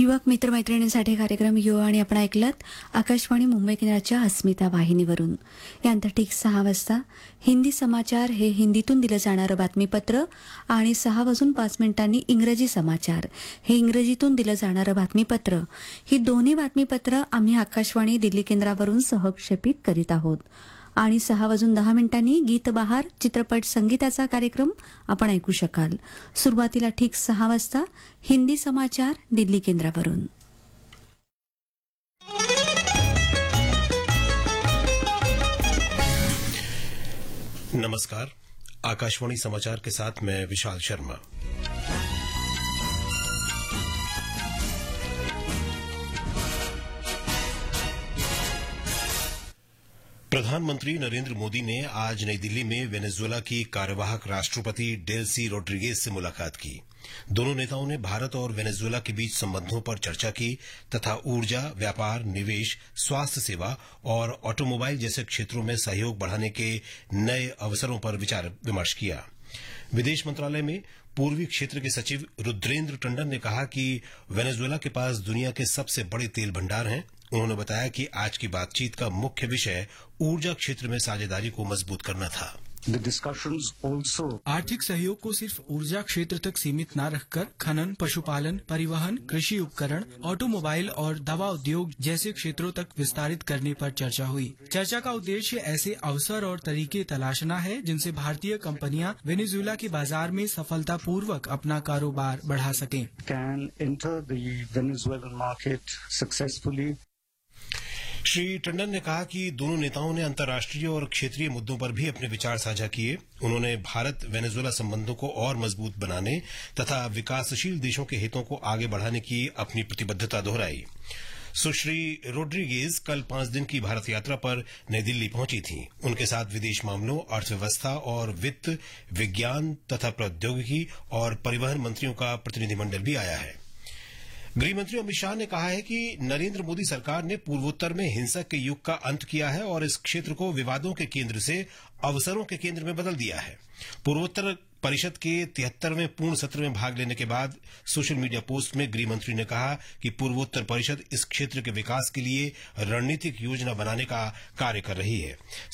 युवक मित्रमैत्रिणींसाठी कार्यक्रम युवा आणि आपण ऐकलात आकाशवाणी मुंबई केंद्राच्या अस्मिता वाहिनीवरून. यानंतर ठीक 6 वाजता हिंदी समाचार हे हिंदीतून दिलं जाणारं बातमीपत्र आणि 6:05 इंग्रजी समाचार हे इंग्रजीतून दिलं जाणारं बातमीपत्र ही दोन्ही बातमीपत्र आम्ही आकाशवाणी दिल्ली केंद्रावरून सहक्षेपित करीत आहोत. आणि 6:10 गीत बहार चित्रपट संगीताचा कार्यक्रम आपण ऐकू शकाल. सुरुवातीला ठीक 6 वाजता हिंदी समाचार दिल्ली केंद्रावरून. नमस्कार, आकाशवाणी समाचार के साथ मैं विशाल शर्मा. प्रधानमंत्री नरेंद्र मोदी ने आज नई दिल्ली में वेनेजुएला की कार्यवाहक राष्ट्रपति डेल्सी रोड्रिगेज से मुलाकात की. दोनों नेताओं ने भारत और वेनेजुएला के बीच संबंधों पर चर्चा की तथा ऊर्जा, व्यापार, निवेश, स्वास्थ्य सेवा और ऑटोमोबाइल जैसे क्षेत्रों में सहयोग बढ़ाने के नए अवसरों पर विचार विमर्श किया. विदेश मंत्रालय में पूर्वी क्षेत्र के सचिव रुद्रेंद्र टंडन ने कहा कि वेनेजुएला के पास दुनिया के सबसे बड़े तेल भंडार हैं. उन्होंने बताया कि आज की बातचीत का मुख्य विषय ऊर्जा क्षेत्र में साझेदारी को मजबूत करना था. आर्थिक सहयोग को सिर्फ ऊर्जा क्षेत्र तक सीमित न रखकर खनन, पशुपालन, परिवहन, कृषि उपकरण, ऑटोमोबाइल और दवा उद्योग जैसे क्षेत्रों तक विस्तारित करने पर चर्चा हुई. चर्चा का उद्देश्य ऐसे अवसर और तरीके तलाशना है जिनसे भारतीय कंपनियां वेनेजुएला के बाजार में सफलतापूर्वक अपना कारोबार बढ़ा सकें. श्री टंडन ने कहा कि दोनों नेताओं ने अंतर्राष्ट्रीय और क्षेत्रीय मुद्दों पर भी अपने विचार साझा किए. उन्होंने भारत वेनेजुएला संबंधों को और मजबूत बनाने तथा विकासशील देशों के हितों को आगे बढ़ाने की अपनी प्रतिबद्धता दोहराई. सुश्री रोड्रिगेज कल 5 दिन की भारत यात्रा पर नई दिल्ली पहुंची थीं. उनके साथ विदेश मामलों, अर्थव्यवस्था और वित्त, विज्ञान तथा प्रौद्योगिकी और परिवहन मंत्रियों का प्रतिनिधिमंडल भी आया है. गृहमंत्री अमित शाह ने कहा है कि नरेंद्र मोदी सरकार ने पूर्वोत्तर में हिंसक के युग का अंत किया है और इस क्षेत्र को विवादों के केंद्र से अवसरों के केंद्र में बदल दिया है. पूर्वोत्तर परिषद के 73वें पूर्ण सत्र में भाग लेने के बाद सोशल मीडिया पोस्ट में गृहमंत्री ने कहा कि पूर्वोत्तर परिषद इस क्षेत्र के विकास के लिए रणनीतिक योजना बनाने का कार्य कर रही है.